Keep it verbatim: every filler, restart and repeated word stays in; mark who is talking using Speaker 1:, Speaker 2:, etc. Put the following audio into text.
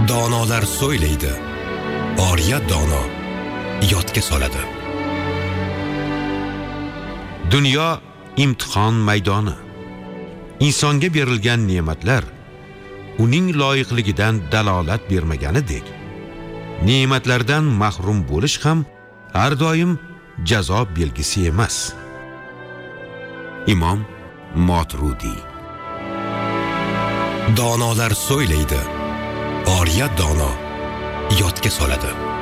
Speaker 1: Donolar so'ylaydi, oriya dono yodga soladi.
Speaker 2: Dunyo imtihon maydoni. Insonga berilgan ne'matlar uning loyiqligidan dalolat bermaganidek, ne'matlardan mahrum bo'lish ham har doim jazo belgisi emas. Imom Moturudi.
Speaker 1: Donolar so'ylaydi, oriya dono yodga soladi.